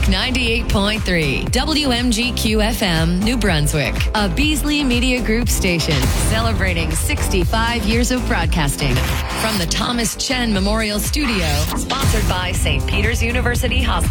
98.3, WMGQ-FM, New Brunswick, a Beasley Media Group station celebrating 65 years of broadcasting from the Thomas Chen Memorial Studio, sponsored by St. Peter's University Hospital.